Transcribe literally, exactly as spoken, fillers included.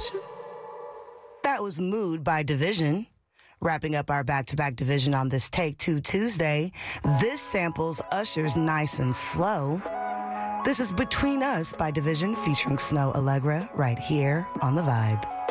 That was Mood by Division. Wrapping up our back-to-back Division on this Take Two Tuesday, this samples Usher's Nice and Slow. This is Between Us by Division featuring Snow Allegra right here on The Vibe.